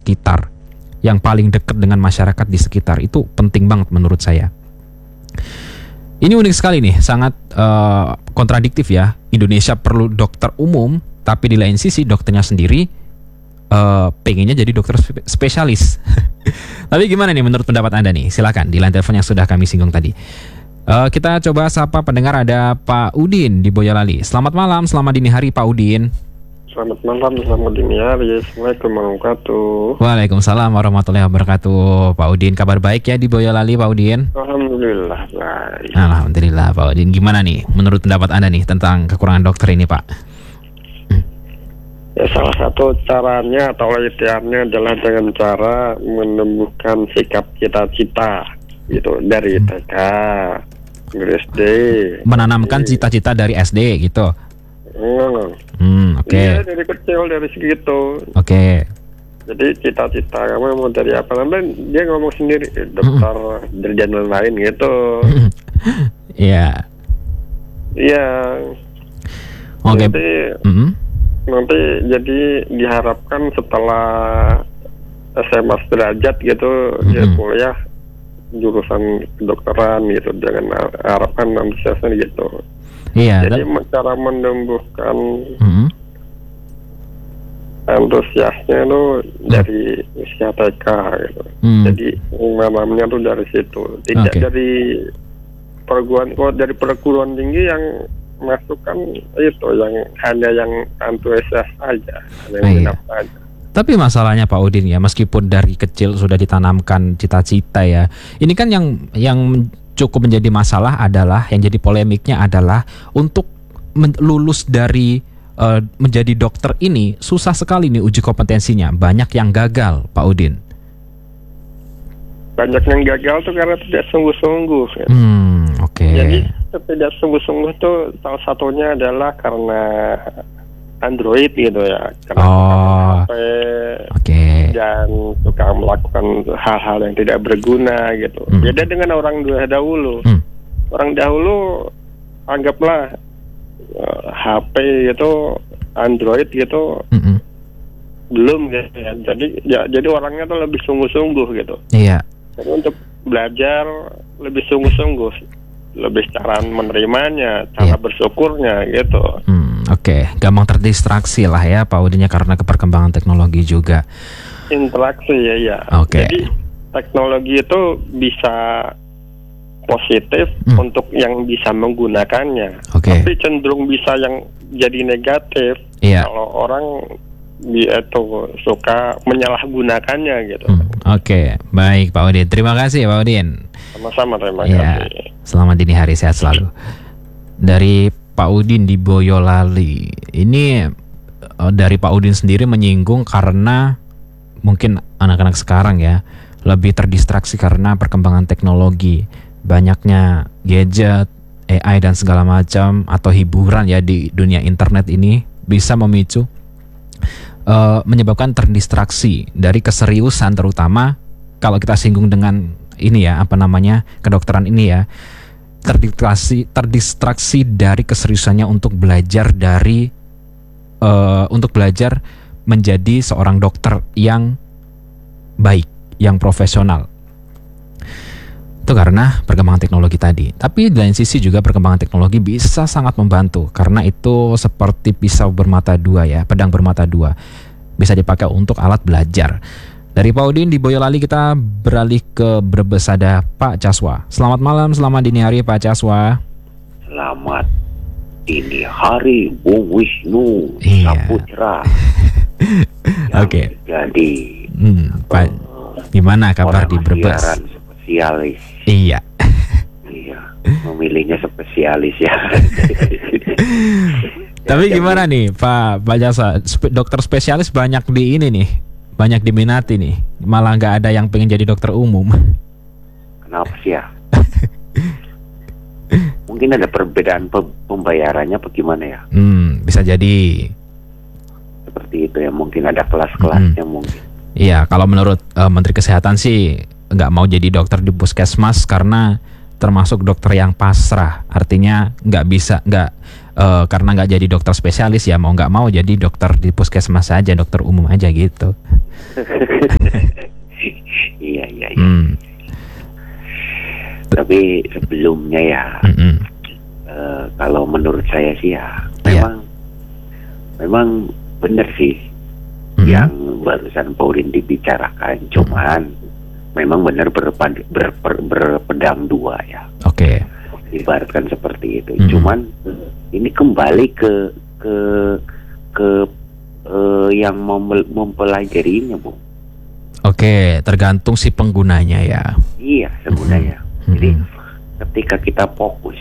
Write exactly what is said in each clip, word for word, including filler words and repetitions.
sekitar, yang paling dekat dengan masyarakat di sekitar. Itu penting banget menurut saya. Ini unik sekali nih, sangat uh, kontradiktif ya. Indonesia perlu dokter umum, tapi di lain sisi dokternya sendiri uh, pengennya jadi dokter spe- spesialis. Tapi gimana nih menurut pendapat Anda nih? Silakan di line telepon yang sudah kami singgung tadi. Uh, kita coba sapa pendengar, ada Pak Udin di Boyolali. Selamat malam, selamat dini hari Pak Udin. Selamat malam, selamat dini hari. Assalamualaikum warahmatullahi wabarakatuh. Waalaikumsalam warahmatullahi wabarakatuh. Pak Udin, kabar baik ya di Boyolali Pak Udin? Alhamdulillah baik. Alhamdulillah Pak Udin. Gimana nih menurut pendapat Anda nih tentang kekurangan dokter ini Pak? Ya, salah satu caranya atau latihannya adalah dengan cara menumbuhkan sikap cita-cita gitu dari T K, dari S D. Menanamkan cita-cita dari S D gitu. Hmm, Hmm, oke. Iya, dari kecil dari segitu. Oke. Okay. Jadi cita-cita kamu mau dari apa? Nanti dia ngomong sendiri, dokter dari jalan lain gitu. Iya. Iya. Oke. Nanti, Mm-hmm. nanti jadi diharapkan setelah S M A sederajat gitu, Mm-hmm. dia kuliah jurusan kedokteran gitu, dengan harapan antusiasnya gitu. Iya. Jadi That... cara menumbuhkan mm-hmm. antusiasnya tuh mm. dari usia T K gitu. Mm. Jadi menanamnya tuh dari situ, tidak okay. dari perguruan kok dari perguruan tinggi yang masukkan itu yang hanya yang antusias aja, yang iya. minat aja. Tapi masalahnya Pak Udin ya, meskipun dari kecil sudah ditanamkan cita-cita ya, ini kan yang yang cukup menjadi masalah adalah, yang jadi polemiknya adalah untuk men- lulus dari uh, menjadi dokter ini susah sekali nih uji kompetensinya, banyak yang gagal Pak Udin. Banyak yang gagal tuh karena tidak sungguh-sungguh. Ya. Hmm, oke. Okay. Jadi tidak sungguh-sungguh tuh salah satunya adalah karena Android gitu ya, karena oh, H P okay. dan suka melakukan hal-hal yang tidak berguna gitu. Hmm. Beda dengan orang dahulu. Hmm. Orang dahulu anggaplah uh, H P gitu, Android gitu, hmm. belum gitu ya. Jadi ya, jadi orangnya tuh lebih sungguh-sungguh gitu. Iya. Jadi untuk belajar lebih sungguh-sungguh, lebih cara menerimanya, cara yeah. bersyukurnya gitu. Hmm, Oke, okay. Gampang terdistraksi lah ya Pak Udinnya karena keperkembangan teknologi juga. Interaksi ya ya. Oke. Okay. Jadi teknologi itu bisa positif hmm. untuk yang bisa menggunakannya, okay. tapi cenderung bisa yang jadi negatif yeah. kalau orang dia itu suka menyalahgunakannya gitu. Hmm, Oke, okay. Baik Pak Udin. Terima kasih Pak Udin. Sama-sama, terima ya, kasih. Selamat dini hari, sehat selalu. Dari Pak Udin di Boyolali. Ini uh, dari Pak Udin sendiri menyinggung karena mungkin anak-anak sekarang ya lebih terdistraksi karena perkembangan teknologi, banyaknya gadget, A I dan segala macam atau hiburan ya di dunia internet ini bisa memicu Uh, menyebabkan terdistraksi dari keseriusan, terutama kalau kita singgung dengan ini ya, apa namanya, kedokteran ini ya, terdistraksi terdistraksi dari keseriusannya untuk belajar dari uh, untuk belajar menjadi seorang dokter yang baik, yang profesional. Itu karena perkembangan teknologi tadi. Tapi di lain sisi juga perkembangan teknologi bisa sangat membantu, karena itu seperti pisau bermata dua ya, pedang bermata dua. Bisa dipakai untuk alat belajar. Dari Pak Udin di Boyolali kita beralih ke Brebes, ada Pak Caswa. Selamat malam, selamat dini hari Pak Caswa. Selamat dini hari Bung Wisnu iya. Saputra. Oke. Okay. Jadi hmm, Pak, gimana kabar di Brebes? Spesialis. Iya. Iya, memilihnya spesialis ya. Tapi gimana nih Pak Pak Jasa, Spe- dokter spesialis banyak di ini nih, banyak diminati nih, malah nggak ada yang pengen jadi dokter umum. Kenapa sih ya? Mungkin ada perbedaan pe- pembayarannya, bagaimana ya? Hmm, bisa jadi. Seperti itu ya, mungkin ada kelas-kelasnya hmm. mungkin. Iya, kalau menurut uh, Menteri Kesehatan sih nggak mau jadi dokter di puskesmas karena termasuk dokter yang pasrah, artinya nggak bisa nggak uh, karena nggak jadi dokter spesialis ya mau nggak mau jadi dokter di puskesmas aja, dokter umum aja gitu. Iya iya. iya. Hmm. Tapi sebelumnya ya, Mm-mm. uh, kalau menurut saya sih ya, Iya. memang memang benar sih Mm-mm. yang barusan Pauline dibicarakan. Cuman memang benar berpad, ber, ber, berpedang dua ya. Oke. Ibaratkan seperti itu. Mm-mm. Cuman ini kembali ke ke ke uh, yang mem- mempelajarinya, Bu. Oke, tergantung si penggunanya ya. Iya, sebenarnya. Mm-mm. Jadi ketika kita fokus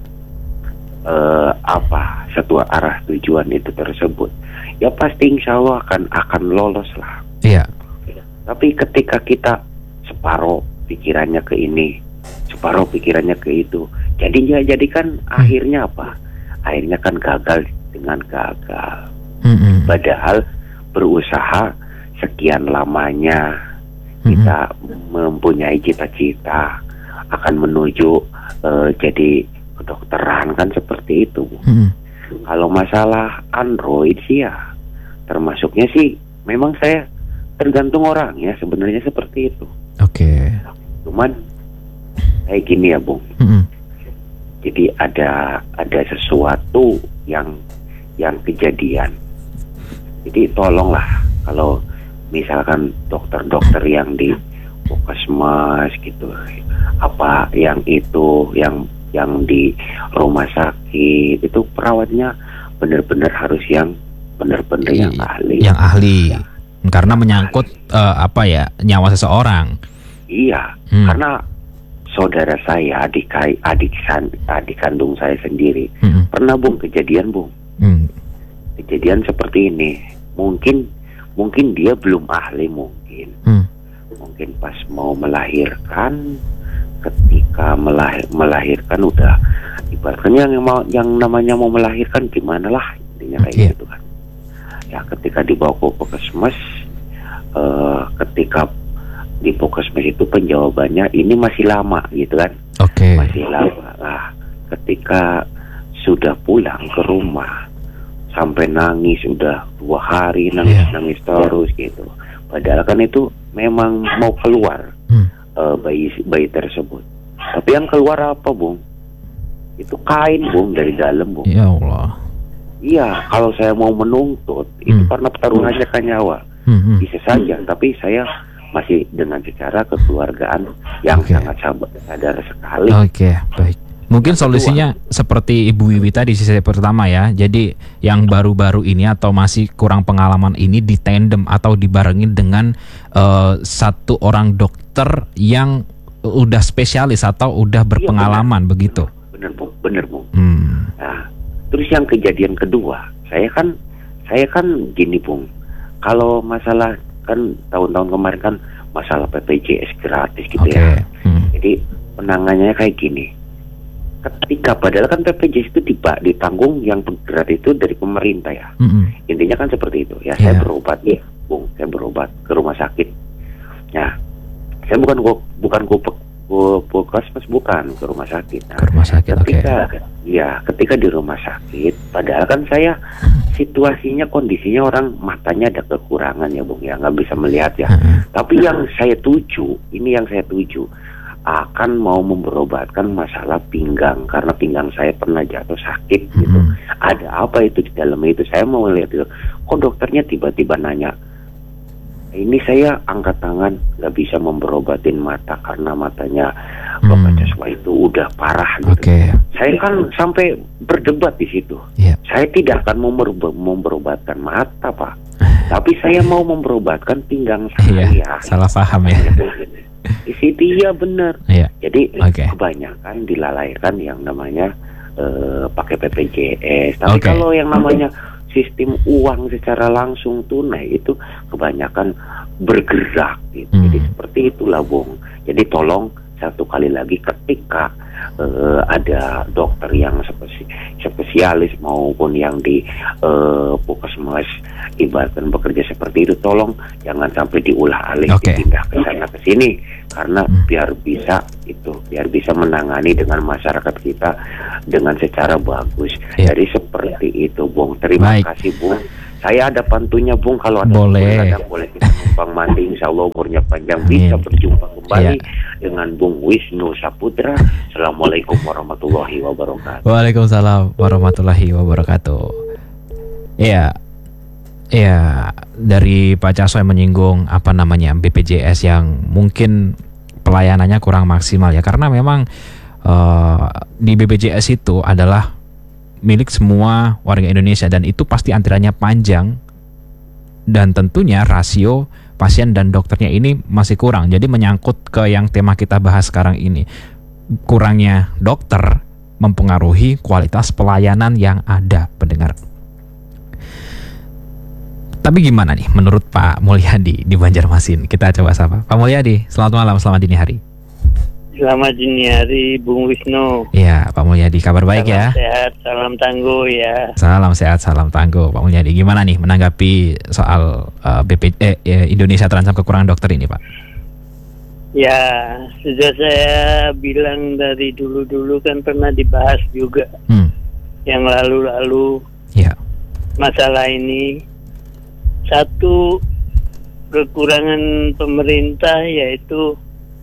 uh, apa satu arah tujuan itu tersebut, ya pasti insya Allah akan akan lolos lah. Iya. Tapi ketika kita separuh pikirannya ke ini, separuh pikirannya ke itu, jadinya jadi kan akhirnya apa? Akhirnya kan gagal dengan gagal. Mm-mm. Padahal berusaha sekian lamanya Mm-mm. kita mempunyai cita-cita akan menuju uh, jadi kedokteran kan seperti itu. Mm-mm. Kalau masalah Android sih ya termasuknya sih memang saya tergantung orang ya sebenarnya seperti itu. Oke. Cuman kayak gini ya Bung. Mm-mm. Jadi ada ada sesuatu yang yang kejadian. Jadi tolonglah kalau misalkan dokter-dokter yang di puskesmas gitu, apa yang itu yang yang di rumah sakit itu perawatnya benar-benar harus yang benar-benar yang ahli. Yang ahli. Karena menyangkut uh, apa ya nyawa seseorang. Iya, Hmm. karena saudara saya adik adik adik kandung saya sendiri Mm-mm. pernah Bung kejadian Bung. Mm. Kejadian seperti ini. Mungkin mungkin dia belum ahli mungkin. Mm. Mungkin pas mau melahirkan, ketika melahir, melahirkan udah ibaratnya yang mau yang namanya mau melahirkan gimana lah intinya kayak Yeah. gitu kan. Ya ketika dibawa ke puskesmas, uh, ketika di puskesmas itu penjawabannya ini masih lama gitu kan. Oke. Masih lama. Nah, ketika sudah pulang ke rumah sampai nangis udah dua hari nangis Yeah. nangis terus gitu. Padahal kan itu memang mau keluar Mm. uh, bayi bayi tersebut. Tapi yang keluar apa Bung? Itu kain Bung dari dalam Bung. Ya Allah. Iya, kalau saya mau menuntut itu Hmm. karena pertaruhannya kan nyawa. Mm-mm. Bisa saja, tapi saya masih dengan secara kekeluargaan yang Oke. sangat sabar, sadar sekali. Oke, baik. Mungkin solusinya seperti Ibu Wiwi tadi sisi pertama ya. Jadi yang baru-baru ini atau masih kurang pengalaman ini ditandem atau dibarengin dengan uh, satu orang dokter yang udah spesialis atau udah berpengalaman begitu. Bener Bu, bener Bu. Hmm. Nah, terus yang kejadian kedua, saya kan saya kan gini Bung. Kalau masalah kan tahun-tahun kemarin kan masalah B P J S gratis gitu Oke. ya. Hmm. Jadi penanganannya kayak gini. Ketika padahal kan B P J S itu tiba ditanggung yang berat itu dari pemerintah ya. Mm-mm. Intinya kan seperti itu. Ya saya Iya. berobat ya, Bung. Saya berobat ke rumah sakit. Ya, saya bukan gua bukan gua puskesmas bukan ke rumah sakit. Nah, Ke rumah sakit, oke. ketika ya ketika di rumah sakit, padahal kan saya situasinya kondisinya orang matanya ada kekurangan ya Bung ya nggak bisa melihat ya. Heeh. Tapi yang saya tuju, ini yang saya tuju akan mau memberobatkan masalah pinggang karena pinggang saya pernah jatuh sakit gitu. Mm-mm. Ada apa itu di dalam itu? Saya mau lihat itu. Kok dokternya tiba-tiba nanya, ini saya angkat tangan nggak bisa memberobatin mata karena matanya Bapak Hmm. Joshua itu udah parah gitu. Oke. Saya kan sampai berdebat di situ. Iya. Saya tidak akan member- memberobatkan mata Pak, tapi saya mau memberobatkan pinggang saya. Iya. Salah paham ya. Di situ iya benar. Iya. Jadi Oke. kebanyakan dilalaikan yang namanya eh, pakai B P J S. Tapi Oke. kalau yang namanya sistem uang secara langsung tunai itu kebanyakan bergerak gitu. Hmm. Jadi seperti itulah Bung. Jadi tolong satu kali lagi ketika eh, ada dokter yang spesi- spesialis maupun yang di eh, puskesmas ibaratkan bekerja seperti itu, tolong jangan sampai diulah alih Oke. dipindah ke sana ke sini. karena Hmm. biar bisa itu biar bisa menangani dengan masyarakat kita dengan secara bagus. Iya. Jadi seperti itu, Bung. Terima Baik. kasih, Bung. Saya ada pantunya, Bung. Kalau ada Boleh. ada boleh kita numpang mandi, insya Allah umurnya panjang. Amin. Bisa berjumpa kembali Iya. dengan Bung Wisnu Saputra. Assalamualaikum warahmatullahi wabarakatuh. Waalaikumsalam warahmatullahi wabarakatuh. Iya, iya, dari Pak Caso yang menyinggung apa namanya B P J S yang mungkin pelayanannya kurang maksimal ya, karena memang eh, di B P J S itu adalah milik semua warga Indonesia dan itu pasti antriannya panjang dan tentunya rasio pasien dan dokternya ini masih kurang. Jadi menyangkut ke yang tema kita bahas sekarang ini, kurangnya dokter mempengaruhi kualitas pelayanan yang ada, pendengar. Tapi gimana nih menurut Pak Mulyadi di Banjarmasin? Kita coba sapa. Pak Mulyadi, selamat malam, selamat dini hari. Selamat dini hari, Bung Wisnu. Iya, Pak Mulyadi, kabar baik Salam ya? Sehat, salam tangguh ya. Salam sehat, salam tangguh. Pak Mulyadi, gimana nih menanggapi soal uh, B P eh, eh, Indonesia terancam kekurangan dokter ini, Pak? Ya, sudah saya bilang dari dulu-dulu kan pernah dibahas juga Hmm, yang lalu-lalu ya, masalah ini. Satu kekurangan pemerintah yaitu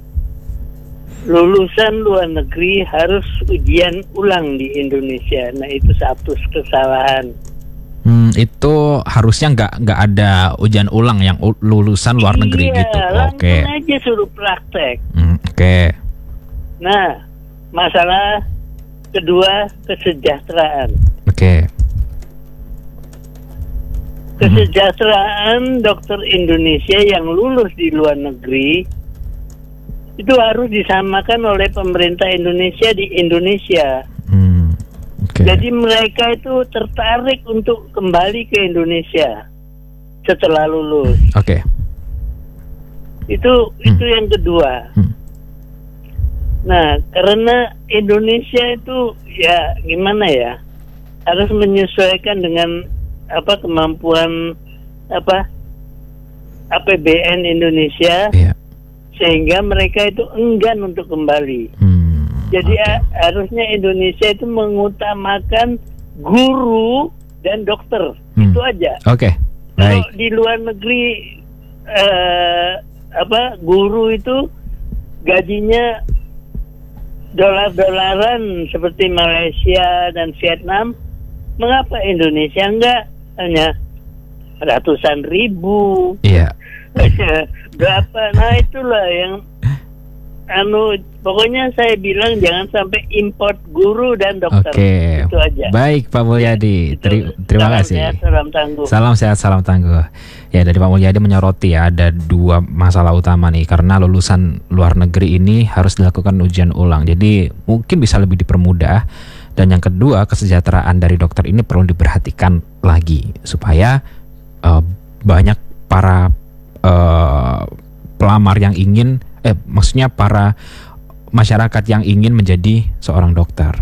lulusan luar negeri harus ujian ulang di Indonesia. Nah, itu satu kesalahan. hmm, itu harusnya nggak nggak ada ujian ulang yang u- lulusan luar negeri Iya, gitu. langsung Oke, aja suruh praktek. Hmm, oke, Nah, masalah kedua, kesejahteraan. oke. Kesejahteraan dokter Indonesia yang lulus di luar negeri itu harus disamakan oleh pemerintah Indonesia di Indonesia. Hmm, oke. Jadi mereka itu tertarik untuk kembali ke Indonesia setelah lulus. Oke. Itu itu yang kedua. Hmm. Nah, karena Indonesia itu ya gimana ya, harus menyesuaikan dengan apa kemampuan apa A P B N Indonesia, Iya. sehingga mereka itu enggan untuk kembali. Hmm, Jadi oke. a- harusnya Indonesia itu mengutamakan guru dan dokter. Hmm. Itu aja. Oke, Kalau baik. di luar negeri eh, apa guru itu gajinya dolar-dolaran seperti Malaysia dan Vietnam, mengapa Indonesia enggak? Hanya ratusan ribu. Iya. Berapa? Nah, itulah yang anu pokoknya saya bilang jangan sampai import guru dan dokter. Oke. Itu aja. Baik, Pak Mulyadi. Itu. Teri- terima Salam kasih. sehat, salam tangguh. Salam sehat, salam tangguh. Ya, dari Pak Mulyadi menyoroti ya, ada dua masalah utama nih, karena lulusan luar negeri ini harus dilakukan ujian ulang. Jadi mungkin bisa lebih dipermudah. Dan yang kedua, kesejahteraan dari dokter ini perlu diperhatikan lagi supaya uh, banyak para uh, pelamar yang ingin, eh maksudnya para masyarakat yang ingin menjadi seorang dokter.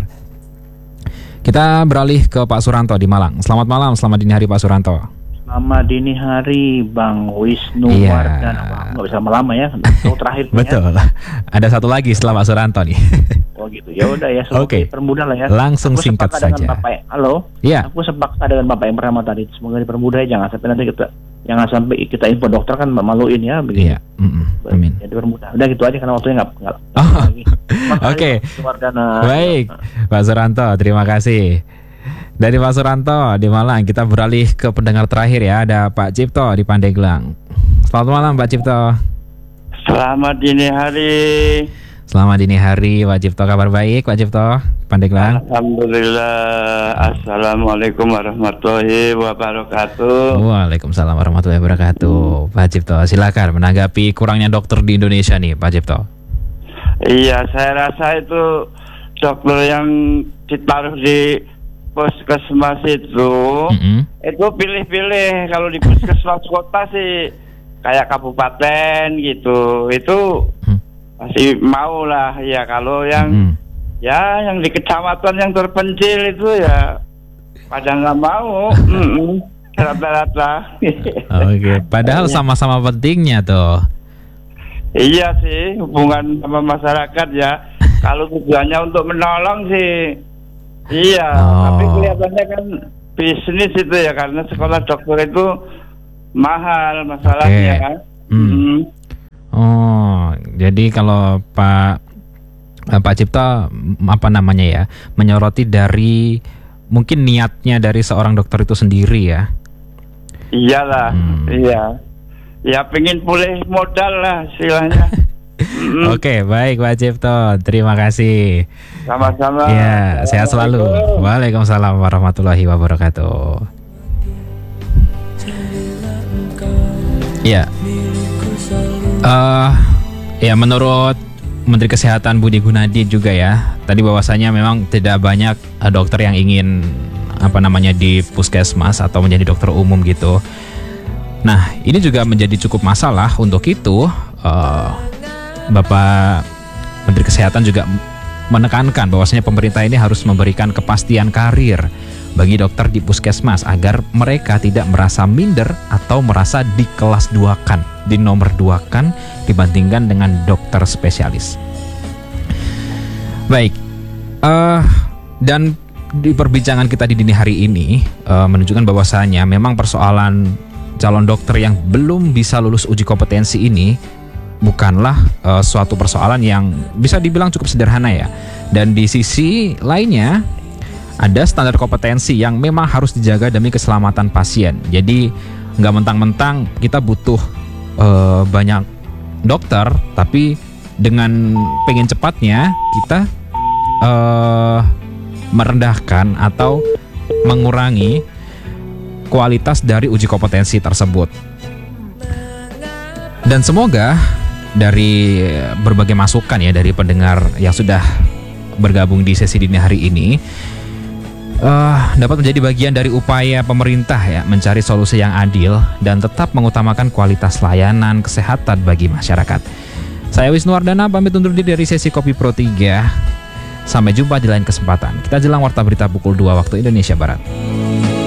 Kita beralih ke Pak Suranto di Malang. Selamat malam, selamat dini hari Pak Suranto. Selamat dini hari Bang Wisnu Iya. Wardana. Wah, nggak bisa lama-lama ya. Itu terakhir nih ya. Betul. Ada satu lagi setelah Pak Suranto nih. Oh gitu. Ya udah ya. Semoga Oke. dipermudah lah ya. Langsung Aku singkat sepakat dengan saja. Bapak, halo. Iya. Aku sepakat dengan Bapak yang pertama tadi. Semoga dipermudah ya. Jangan sampai nanti kita jangan sampai kita info dokter kan maluin ya begini. Iya. Mm-mm. Amin. Ya dipermudah. Udah gitu aja karena waktunya nggak nggak. Oh. lagi. Selamat hari, Oke. Wisnu Wardana. Baik, Pak Suranto, terima kasih. Dari Pak Suranto di Malang, kita beralih ke pendengar terakhir ya. Ada Pak Cipto di Pandeglang. Selamat malam Pak Cipto. Selamat dini hari. Selamat dini hari Pak Cipto, kabar baik Pak Cipto, Pandeglang. Alhamdulillah. Assalamualaikum warahmatullahi wabarakatuh. Waalaikumsalam warahmatullahi wabarakatuh. Pak Cipto, silakan menanggapi kurangnya dokter di Indonesia nih Pak Cipto. Iya, saya rasa itu dokter yang ditaruh di puskesmas itu, Mm-mm. itu pilih-pilih. Kalau di puskesmas kota sih kayak kabupaten gitu, itu Hmm. masih mau lah ya. Kalau yang Mm-mm. ya yang di kecamatan yang terpencil itu ya pada nggak mau. Mm-mm. Rata-rata. Oke, padahal sama-sama pentingnya tuh. Iya sih, hubungan sama masyarakat ya. Kalau tujuannya untuk menolong sih, iya. Oh. Tapi kelihatannya kan bisnis itu ya, karena sekolah dokter itu mahal masalahnya Oke. kan. Hmm. Hmm. Oh, jadi kalau Pak eh, Pak Cipta m- apa namanya ya, menyoroti dari mungkin niatnya dari seorang dokter itu sendiri ya. Iyalah, Hmm. iya. Ya pengen pulih modal lah istilahnya. Mm-mm. Oke, baik Pak Cipto, terima kasih. Sama-sama. Ya, sehat selalu. Assalamualaikum. Waalaikumsalam warahmatullahi wabarakatuh. Ya, eh ya menurut Menteri Kesehatan Budi Gunadi juga ya, tadi bahwasanya memang tidak banyak eh, dokter yang ingin apa namanya di puskesmas atau menjadi dokter umum gitu. Nah, ini juga menjadi cukup masalah. Untuk itu, eh, Bapak Menteri Kesehatan juga menekankan bahwasanya pemerintah ini harus memberikan kepastian karir bagi dokter di puskesmas agar mereka tidak merasa minder atau merasa di kelas duakan, di nomor duakan dibandingkan dengan dokter spesialis. Baik, eh, dan di perbincangan kita di dini hari ini eh, menunjukkan bahwasanya memang persoalan calon dokter yang belum bisa lulus uji kompetensi ini bukanlah uh, suatu persoalan yang bisa dibilang cukup sederhana ya. Dan di sisi lainnya ada standar kompetensi yang memang harus dijaga demi keselamatan pasien. Jadi nggak mentang-mentang kita butuh uh, banyak dokter, tapi dengan pengen cepatnya kita uh, merendahkan atau mengurangi kualitas dari uji kompetensi tersebut. Dan semoga dari berbagai masukan ya dari pendengar yang sudah bergabung di sesi dini hari ini uh, dapat menjadi bagian dari upaya pemerintah ya mencari solusi yang adil dan tetap mengutamakan kualitas layanan kesehatan bagi masyarakat. Saya Wisnu Wardana pamit undur diri dari sesi Kopi Pro tiga. Sampai jumpa di lain kesempatan. Kita jelang warta berita pukul dua waktu Indonesia Barat.